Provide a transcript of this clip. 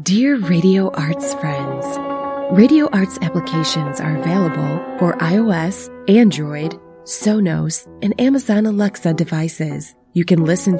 Dear Radio Arts friends, Radio Arts applications are available for iOS, Android, Sonos, and Amazon Alexa devices. You can listen